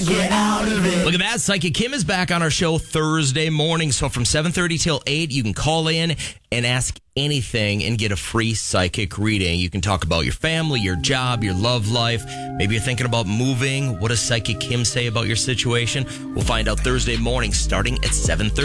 get out of it. Look at that. Psychic Kim is back on our show Thursday morning. So from 7:30 till 8, you can call in and ask anything and get a free psychic reading. You can talk about your family, your job, your love life. Maybe you're thinking about moving. What does Psychic Kim say about your situation? We'll find out Thursday morning starting at 7:30.